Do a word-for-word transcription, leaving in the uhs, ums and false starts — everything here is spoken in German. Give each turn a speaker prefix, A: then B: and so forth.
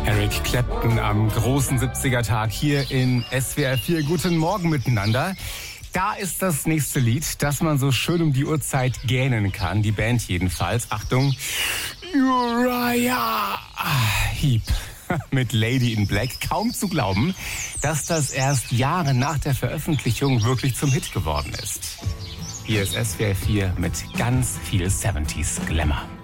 A: Eric Clapton am großen siebziger-Tag hier in S W R vier. Guten Morgen miteinander. Da ist das nächste Lied, das man so schön um die Uhrzeit gähnen kann. Die Band jedenfalls. Achtung. Uriah Heep mit Lady in Black. Kaum zu glauben, dass das erst Jahre nach der Veröffentlichung wirklich zum Hit geworden ist. Hier ist S W R vier mit ganz viel siebziger Glamour.